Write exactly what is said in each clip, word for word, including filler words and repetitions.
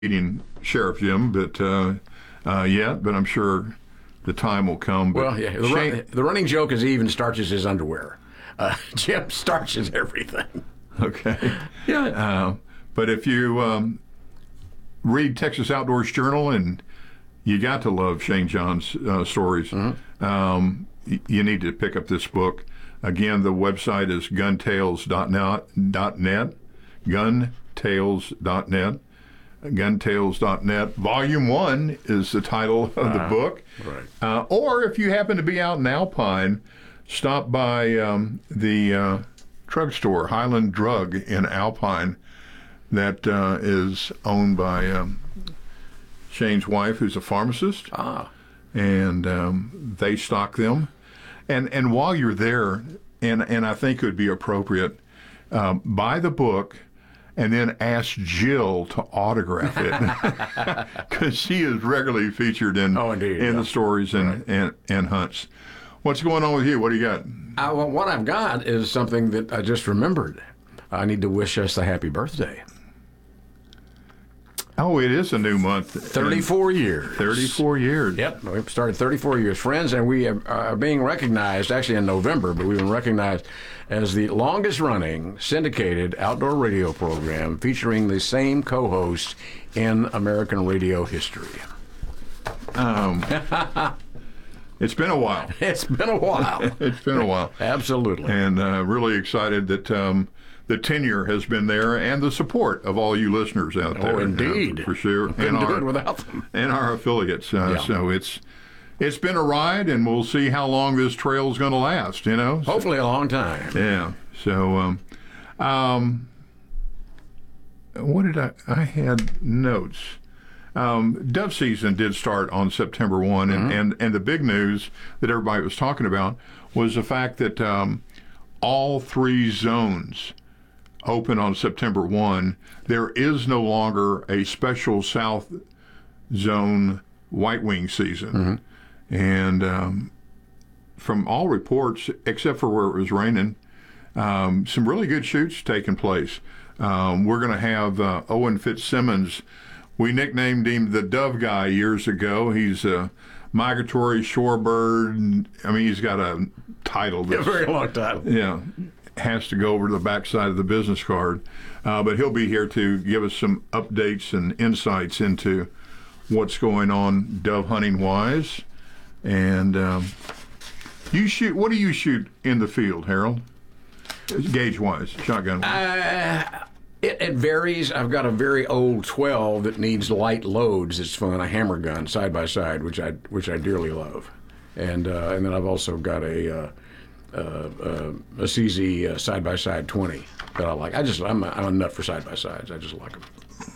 meeting Sheriff Jim, but uh, uh, yet, but I'm sure the time will come. But well, yeah, the, Shane, run, the running joke is he even starches his underwear. Uh, Jim starches everything. Okay. Yeah. Uh, but if you um, read Texas Outdoors Journal, and you got to love Shane John's uh, stories, mm-hmm. um, y- you need to pick up this book. Again, the website is gun tales dot net, gun tales dot net. gun tales dot net. Volume one is the title of the uh, book. Right. Uh, or if you happen to be out in Alpine, stop by um, the uh, drug store, Highland Drug in Alpine, that uh, is owned by um, Shane's wife, who's a pharmacist. Ah. And um, they stock them. And and while you're there, and, and I think it would be appropriate, um, buy the book and then ask Jill to autograph it, because she is regularly featured in oh, indeed, in yeah. the stories and, right. and, and hunts. What's going on with you? What do you got? Uh, well, what I've got is something that I just remembered. I need to wish us a happy birthday. Oh, it is a new month. thirty-four years. thirty-four years. Yep. We've started thirty-four years, friends, and we are being recognized, actually in November, but we've been recognized as the longest-running syndicated outdoor radio program featuring the same co-host in American radio history. Um, it's been a while. It's been a while. It's been a while. Absolutely. And uh, really excited that um, the tenure has been there and the support of all you listeners out there. Oh, indeed. Uh, for sure. Couldn't and do our, it without them. And our affiliates. Uh, Yeah. So it's it's been a ride, and we'll see how long this trail is going to last, you know? So, Hopefully a long time. yeah. So, um, um, what did I, I had notes. Um, dove season did start on September first, and, Mm-hmm. and, and the big news that everybody was talking about was the fact that um, all three zones open on September first. There is no longer a special South Zone white wing season. Mm-hmm. And um, from all reports, except for where it was raining, um, some really good shoots taking place. Um, we're going to have uh, Owen Fitzsimmons. We nicknamed him the Dove Guy years ago. He's a migratory shorebird. I mean, he's got a title. That's, A very long time. Yeah, has to go over to the backside of the business card. Uh, but he'll be here to give us some updates and insights into what's going on dove hunting wise. And um, you shoot. What do you shoot in the field, Harold? Gauge wise, shotgun. Uh, it, it varies. I've got a very old twelve that needs light loads. It's fun. A hammer gun side by side, which I which I dearly love. And uh, and then I've also got a uh, uh, uh, a C Z uh, side by side twenty that I like. I just I'm a, I'm a nut for side by sides. I just like them.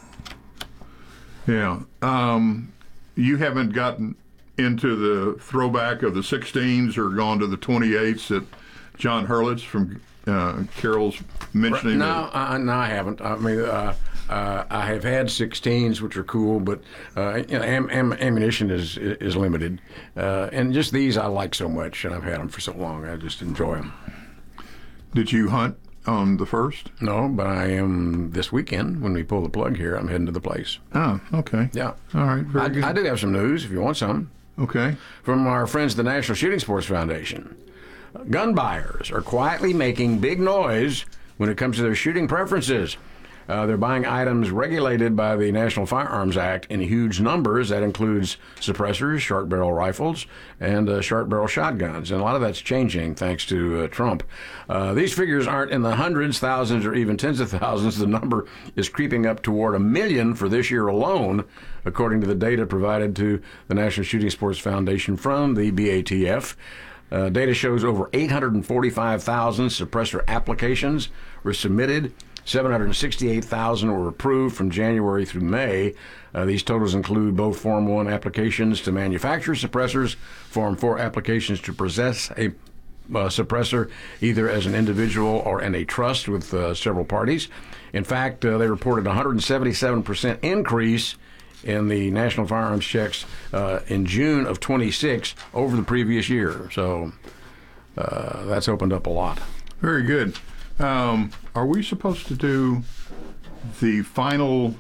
Yeah. Um, you haven't gotten into the throwback of the sixteens or gone to the twenty-eights that John Hurlitz from uh, Carroll's mentioning? No, uh, no, I haven't. I mean, uh, uh, I have had sixteens, which are cool, but uh, you know, am, am, ammunition is is limited, uh, and just these I like so much, and I've had them for so long. I just enjoy them. Did you hunt on the first? No, but I am this weekend when we pull the plug here. I'm heading to the place. Oh, okay. Yeah. All right. Very I, good. I do have some news if you want some. Okay. From our friends at the National Shooting Sports Foundation. Gun buyers are quietly making big noise when it comes to their shooting preferences. Uh, they're buying items regulated by the National Firearms Act in huge numbers. That includes suppressors, short barrel rifles, and uh, short barrel shotguns. And a lot of that's changing thanks to uh, Trump. Uh, these figures aren't in the hundreds, thousands, or even tens of thousands. The number is creeping up toward a million for this year alone, according to the data provided to the National Shooting Sports Foundation from the B A T F. Uh, data shows over eight hundred forty-five thousand suppressor applications were submitted. seven hundred sixty-eight thousand were approved from January through May. Uh, these totals include both Form one applications to manufacture suppressors, Form four applications to possess a uh, suppressor either as an individual or in a trust with uh, several parties. In fact, uh, they reported one hundred seventy-seven percent increase in the national firearms checks uh, in June of twenty-six over the previous year. So uh, that's opened up a lot. Very good. Um, are we supposed to do the final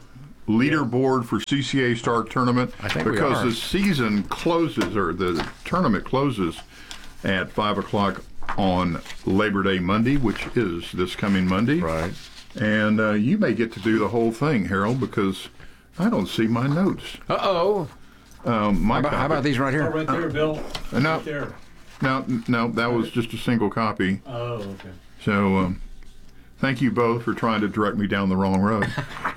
leaderboard for C C A Star Tournament? I think we because are. the season closes, or the tournament closes at five o'clock on Labor Day Monday, which is this coming Monday. Right. And uh, you may get to do the whole thing, Harold, because I don't see my notes. Uh-oh. Um, my How about, how copy- about these right Oh, here? right there, Bill. Uh, no. Right there. No, no, that was just a single copy. Oh, okay. So, um, thank you both for trying to direct me down the wrong road.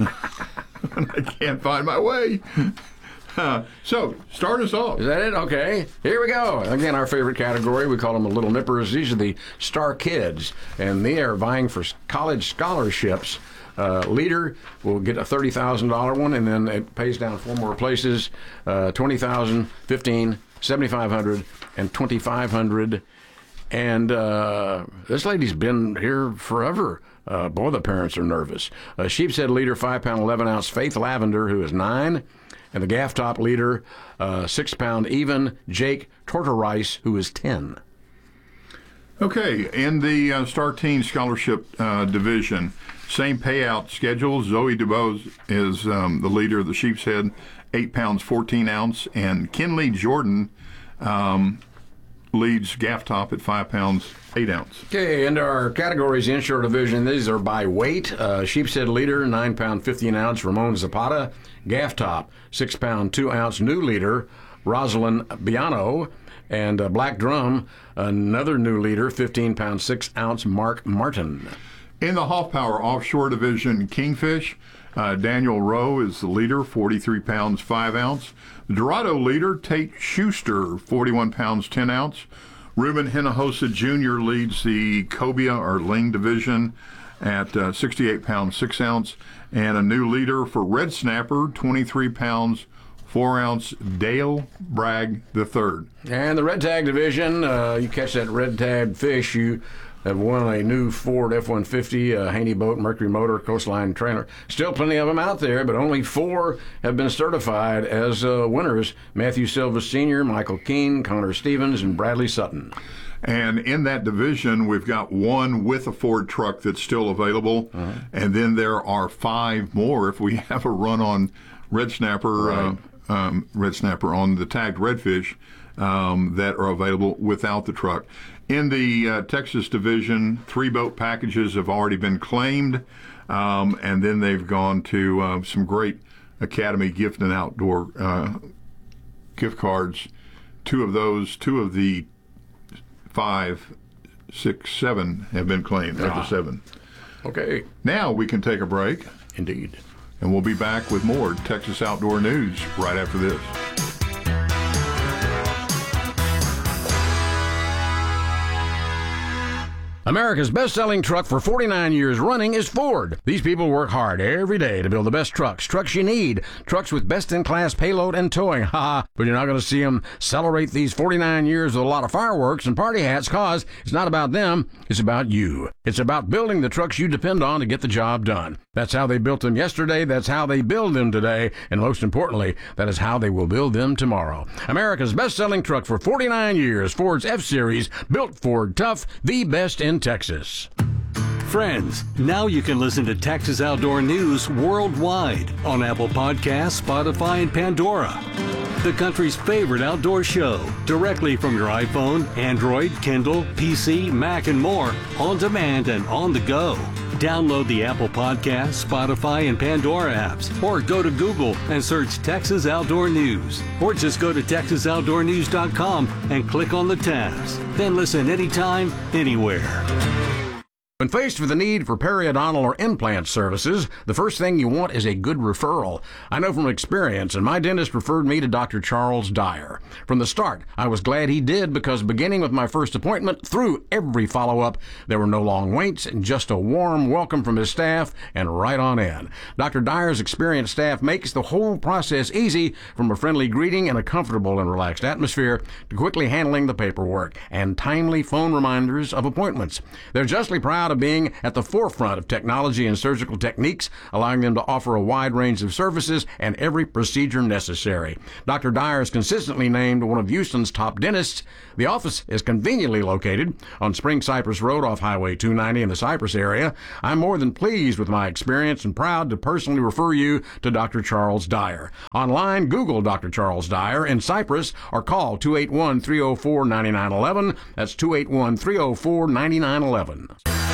I can't find my way. Uh, so, start us off. Is that it? Okay. Here we go. Again, our favorite category. We call them the Little Nippers. These are the star kids, and they are vying for college scholarships. Uh, leader will get a thirty thousand dollars one, and then it pays down four more places, uh, twenty thousand dollars, fifteen thousand dollars, seventy-five hundred dollars, and twenty-five hundred dollars. And uh, this lady's been here forever. Uh, both the parents are nervous. Uh, Sheepshead leader, five pound, eleven ounce, Faith Lavender, who is nine. And the Gaff Top leader, uh, six pound even, Jake Tortorice, who is ten. Okay, in the uh, Star Teen Scholarship uh, division, same payout schedule. Zoe DuBose is um, the leader of the Sheepshead, eight pounds, fourteen ounce. And Kinley Jordan um, leads Gaff Top at five pounds, eight ounce. Okay, into our categories, inshore division. These are by weight. Uh, Sheepshead leader, nine pound, fifteen ounce, Ramon Zapata. Gaff Top, six pound, two ounce, new leader, Rosalind Biano. And uh, Black Drum, another new leader, fifteen pound, six ounce, Mark Martin. In the Hoffpower Offshore Division, Kingfish, uh, Daniel Rowe is the leader, forty-three pounds, five ounce. The Dorado leader, Tate Schuster, forty-one pounds, ten ounce. Ruben Hinojosa Junior leads the Cobia or Ling Division at uh, sixty-eight pounds, six ounce. And a new leader for Red Snapper, twenty-three pounds, four ounce, Dale Bragg the third. And the red tag division, uh, you catch that red tag fish, you have won a new Ford F one fifty, uh, Haney boat, Mercury motor, Coastline trailer. Still plenty of them out there, but only four have been certified as uh, winners. Matthew Silva Senior, Michael Keene, Connor Stevens, and Bradley Sutton. And in that division, we've got one with a Ford truck that's still available. Uh-huh. And then there are five more if we have a run on Red Snapper, Right. uh, um, Red Snapper on the tagged redfish um, that are available without the truck. In the uh, Texas division, three boat packages have already been claimed. Um, and then they've gone to uh, some great Academy gift and outdoor uh, gift cards. Two of those, two of the five, six, seven have been claimed. That's Ah. a seven. Okay, Now we can take a break, indeed. and we'll be back with more Texas Outdoor News right after this. America's best-selling truck for forty-nine years running is Ford. These people work hard every day to build the best trucks, trucks you need, trucks with best-in-class payload and towing. Haha, but you're not going to see them celebrate these forty-nine years with a lot of fireworks and party hats, cause it's not about them, it's about you. It's about building the trucks you depend on to get the job done. That's how they built them yesterday, that's how they build them today, and most importantly, that is how they will build them tomorrow. America's best-selling truck for forty-nine years, Ford's F-Series, built Ford tough, the best in Texas. Friends, now you can listen to Texas Outdoor News worldwide on Apple Podcasts, Spotify, and Pandora. The country's favorite outdoor show, directly from your iPhone, Android, Kindle, P C, Mac, and more, on demand and on the go. Download the Apple Podcasts, Spotify, and Pandora apps, or go to Google and search Texas Outdoor News. Or just go to texas outdoor news dot com and click on the tabs. Then listen anytime, anywhere. When faced with the need for periodontal or implant services, the first thing you want is a good referral. I know from experience, and my dentist referred me to Doctor Charles Dyer. From the start, I was glad he did because beginning with my first appointment through every follow-up, there were no long waits and just a warm welcome from his staff and right on in. Doctor Dyer's experienced staff makes the whole process easy, from a friendly greeting and a comfortable and relaxed atmosphere to quickly handling the paperwork and timely phone reminders of appointments. They're justly proud proud of being at the forefront of technology and surgical techniques, allowing them to offer a wide range of services and every procedure necessary. Doctor Dyer is consistently named one of Houston's top dentists. The office is conveniently located on Spring Cypress Road off Highway two ninety in the Cypress area. I'm more than pleased with my experience and proud to personally refer you to Doctor Charles Dyer. Online, Google Doctor Charles Dyer in Cypress or call two eight one, three oh four, nine nine one one. That's two eight one, three oh four, nine nine one one.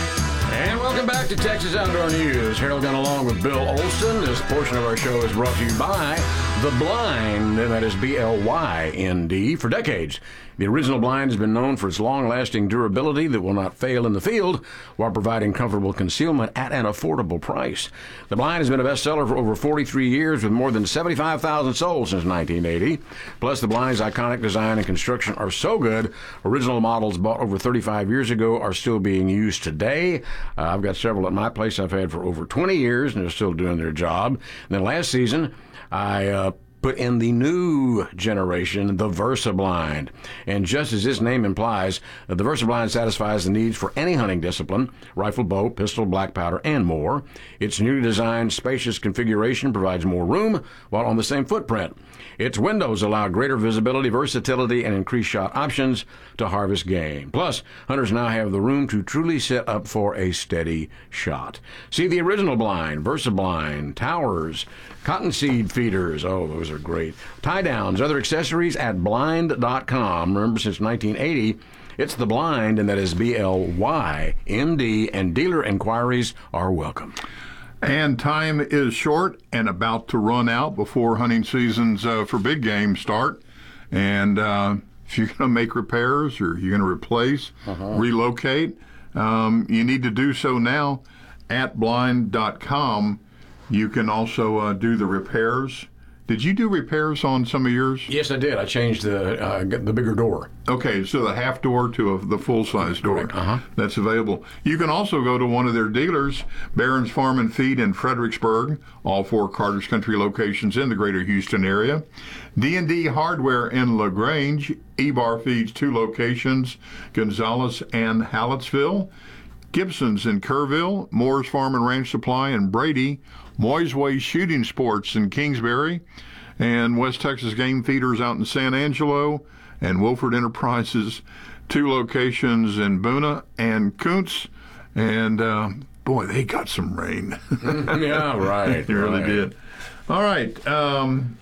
And welcome back to Texas Outdoor News. Harold Gunn along with Bill Olson. This portion of our show is brought to you by The Blind, and that is B L Y N D. For decades, the original blind has been known for its long-lasting durability that will not fail in the field while providing comfortable concealment at an affordable price. The Blind has been a bestseller for over forty-three years with more than seventy-five thousand sold since nineteen eighty. Plus, the Blind's iconic design and construction are so good, original models bought over thirty-five years ago are still being used today. Uh, I've got several at my place I've had for over twenty years, and they're still doing their job. And then last season, I uh, put in the new generation, the Versa Blind. And just as its name implies, the Versa Blind satisfies the needs for any hunting discipline, rifle, bow, pistol, black powder, and more. Its newly designed spacious configuration provides more room while on the same footprint. Its windows allow greater visibility, versatility, and increased shot options to harvest game. Plus, hunters now have the room to truly set up for a steady shot. See the original blind, Versa Blind, towers, cottonseed feeders. Oh, those are great. Tie downs, other accessories at blind dot com. Remember, since nineteen eighty, it's The Blind, and that is B L Y N D, and dealer inquiries are welcome. And time is short and about to run out before hunting seasons uh, for big game start. And uh, if you're going to make repairs or you're going to replace, uh-huh. relocate, um, you need to do so now at blind dot com. You can also uh, do the repairs. Did you do repairs on some of yours? Yes, I did. I changed the uh, the bigger door. Okay, so the half door to a, the full-size door. Uh-huh. That's available. You can also go to one of their dealers, Barron's Farm and Feed in Fredericksburg, all four Carter's Country locations in the greater Houston area. D and D Hardware in LaGrange, E-Bar Feeds, two locations, Gonzales and Hallettsville. Gibson's in Kerrville, Moore's Farm and Ranch Supply in Brady, Moy's Way Shooting Sports in Kingsbury, and West Texas Game Feeders out in San Angelo, and Wilford Enterprises, two locations in Boona and Kuntz. And uh, boy, they got some rain. Yeah, right. They really right. did. All right. Um,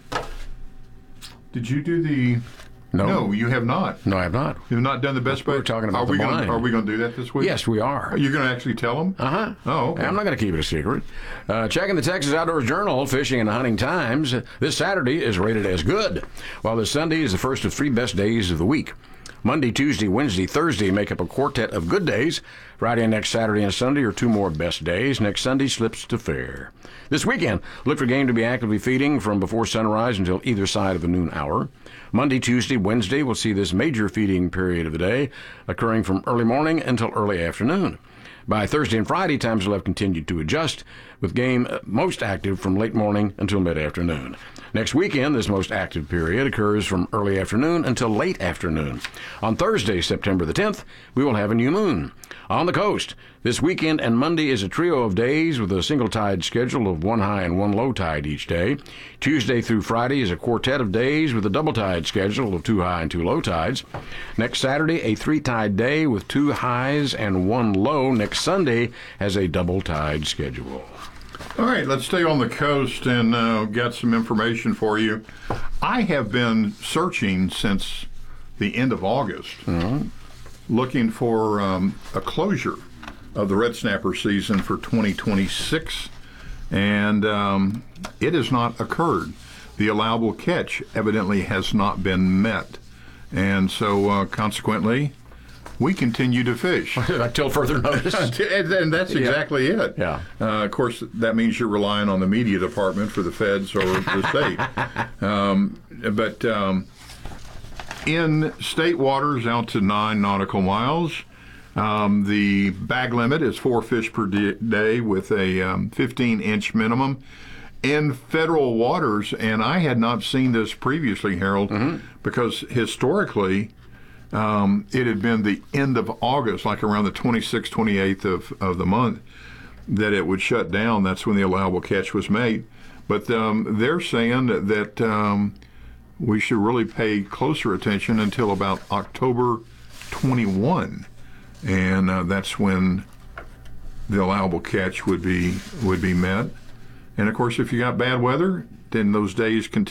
did you do the... No. No, you have not. No, I have not. You have not done the best bet? We're talking about are the we blind. Gonna, are we going to do that this week? Yes, we are. You're going to actually tell them? Uh-huh. Oh, okay. I'm not going to keep it a secret. Uh, checking the Texas Outdoors Journal, Fishing and Hunting Times, this Saturday is rated as good, while this Sunday is the first of three best days of the week. Monday, Tuesday, Wednesday, Thursday make up a quartet of good days. Friday and next Saturday and Sunday are two more best days. Next Sunday slips to fair. This weekend, look for game to be actively feeding from before sunrise until either side of the noon hour. Monday, Tuesday, Wednesday will see this major feeding period of the day occurring from early morning until early afternoon. By Thursday and Friday, times will have continued to adjust, with game most active from late morning until mid-afternoon. Next weekend, this most active period occurs from early afternoon until late afternoon. On Thursday, September the tenth, we will have a new moon. On the coast, this weekend and Monday is a trio of days with a single tide schedule of one high and one low tide each day. Tuesday through Friday is a quartet of days with a double tide schedule of two high and two low tides. Next Saturday, a three tide day with two highs and one low. Next Sunday has a double tide schedule. All right, let's stay on the coast and uh, get some information for you. I have been searching since the end of August, mm-hmm. looking for um, a closure of the red snapper season for twenty twenty-six, and um, it has not occurred. The allowable catch evidently has not been met, and so uh, consequently, we continue to fish. Until further notice. And that's exactly yeah. it. Yeah. Uh, of course, that means you're relying on the media department for the feds or the state. Um, but um, in state waters out to nine nautical miles, um, the bag limit is four fish per day with a um, fifteen inch minimum. In federal waters, and I had not seen this previously, Harold, mm-hmm. because historically, um, it had been the end of August, like around the twenty-sixth, twenty-eighth of, of the month, that it would shut down. That's when the allowable catch was made. But um, they're saying that, that um, we should really pay closer attention until about October twenty-first, and uh, that's when the allowable catch would be would be met. And of course, if you got bad weather, then those days continue.